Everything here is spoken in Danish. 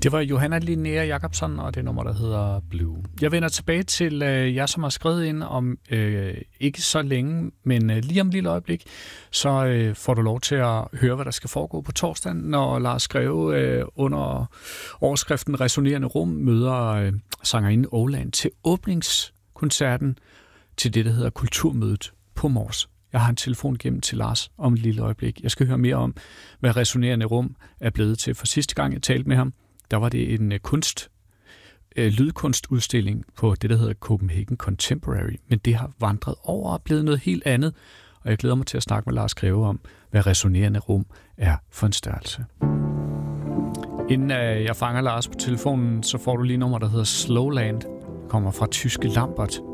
Det var Johanna Linnea Jacobsen, og det nummer, der hedder Blue. Jeg vender tilbage til jer, som har skrevet ind om ikke så længe, men lige om et lille øjeblik, så får du lov til at høre, hvad der skal foregå på torsdag, når Lars Greve under overskriften Resonerende Rum møder sangerinde Åland til åbningskoncerten til det, der hedder Kulturmødet på Mors. Jeg har en telefon igennem til Lars om et lille øjeblik. Jeg skal høre mere om, hvad Resonerende Rum er blevet til. For sidste gang, jeg talte med ham, der var det en lydkunstudstilling på det, der hedder Copenhagen Contemporary. Men det har vandret over og blevet noget helt andet. Og jeg glæder mig til at snakke med Lars Greve om, hvad Resonerende Rum er for en størrelse. Inden jeg fanger Lars på telefonen, så får du lige nummer, der hedder Slowland. Det kommer fra tyske Lambert.